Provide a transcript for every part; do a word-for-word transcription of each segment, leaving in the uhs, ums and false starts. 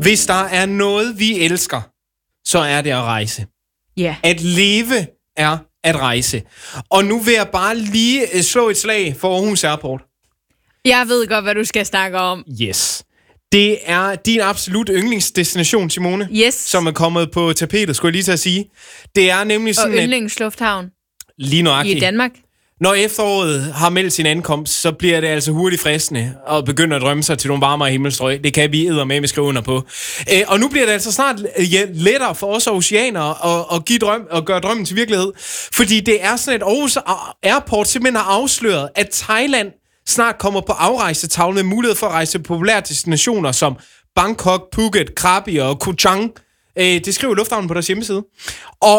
Hvis der er noget, vi elsker, så er det at rejse. Ja. Yeah. At leve er at rejse. Og nu vil jeg bare lige slå et slag for Aarhus Airport. Jeg ved godt, hvad du skal snakke om. Yes. Det er din absolut yndlingsdestination, Simone. Yes. Som er kommet på tapetet, skulle jeg lige til at sige. Det er nemlig sådan... Og yndlingslufthavn. Lige nøjagtigt. I Danmark. Når efteråret har meldt sin ankomst, så bliver det altså hurtigt fristende og begynder at drømme sig til nogle varmere himmelstrøg. Det kan vi eddermame med skrive under på. Æ, og nu bliver det altså snart ja, lettere for os oceanere at, at, give drøm, at gøre drømmen til virkelighed. Fordi det er sådan, at Aarhus Airport simpelthen har afsløret, at Thailand snart kommer på afrejsetavlen med mulighed for at rejse til populære destinationer som Bangkok, Phuket, Krabi og Koh Chang. Æ, det skriver lufthavnen på deres hjemmeside. Og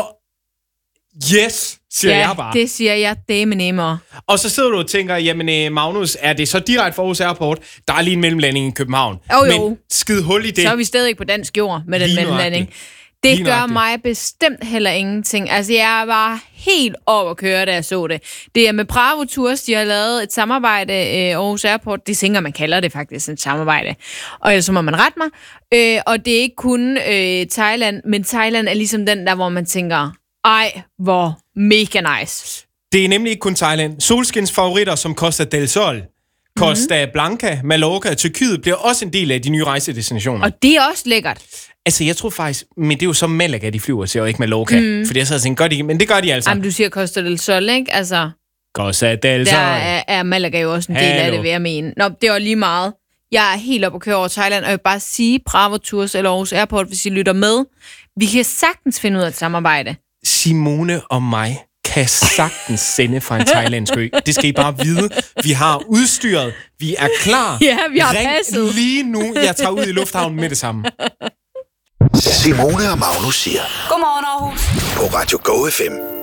yes, siger ja, jeg bare. det siger jeg dame nemmere. Og så sidder du og tænker, jamen Magnus, er det så direkte for Aarhus Airport? Der er lige en mellemlanding i København. Oh, jo. Men skid hul i det. Så er vi stadig på dansk jord med den mellemlanding. Det lige gør nøjagtigt. Mig bestemt heller ingenting. Altså, jeg var helt over at køre, da jeg så det. Det er med Bravo Tours, de har lavet et samarbejde, øh, Aarhus Airport. Det tænker man kalder det faktisk et samarbejde. Og ellers så må man rette mig. Øh, og det er ikke kun øh, Thailand, men Thailand er ligesom den der, hvor man tænker, ej, hvor mega nice. Det er nemlig ikke kun Thailand. Solskins favoritter som Costa del Sol, Costa mm-hmm. Blanca, Mallorca og Tyrkiet bliver også en del af de nye rejsedestinationer. Og det er også lækkert. Altså, jeg tror faktisk, men det er jo så Malaga, de flyver til, og ikke Mallorca. Mm. Fordi jeg så tænkte, gør de, men det gør de altså. Jamen, du siger Costa del Sol, ikke? Altså, Costa del Sol. Der er, er Malaga jo også en del Hallo. Af det, vil jeg mene. Nå, det var lige meget. Jeg er helt op at køre over Thailand, og jeg vil bare sige, Bravo Tours eller Aarhus Airport, hvis I lytter med. Vi kan sagtens finde ud af et samarbejde. Simone og mig kan sagtens sende fra en thailandsk ø. Det skal I bare vide. Vi har udstyret. Vi er klar. Ja, vi har Ring passet. Lige nu. Jeg tager ud i lufthavnen med det samme. Simone og Magnus siger. Godmorgen, Aarhus. På Radio Go F M.